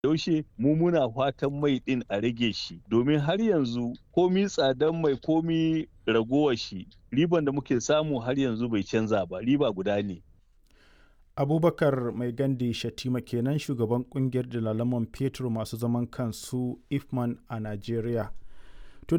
yaushe mu muna fatan mai ɗin a rage shi domin har yanzu komi tsadan mai komi ragowar shi riban da muke samu har yanzu bai canza ba riba guda ne. Abubakar Mai Gandi Shatima kenan shugaban kungiyar dalaman fetur masu zaman kansu Ifman a Najeriya.